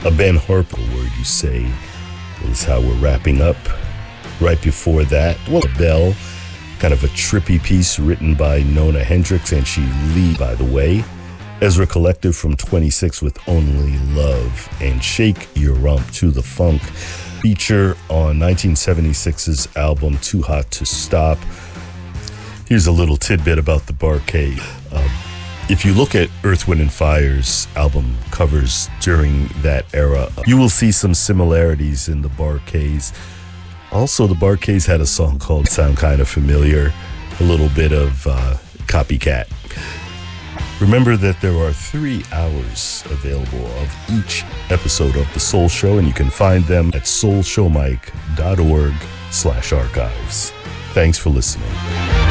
A Ben Harper word you say is how we're wrapping up. Right before that, Bell, kind of a trippy piece written by Nona Hendryx, and she lead, by the way. Ezra Collective from 26 with Only Love, and Shake Your Rump to the Funk, feature on 1976's album Too Hot to Stop. Here's a little tidbit about the Bar-Kays. If you look at Earth, Wind & Fire's album covers during that era, you will see some similarities in the Bar-Kays. Also, the Bar-Kays had a song called Sound Kind of Familiar, a little bit of copycat. Remember that there are 3 hours available of each episode of The Soul Show, and you can find them at soulshowmike.org/archives. Thanks for listening.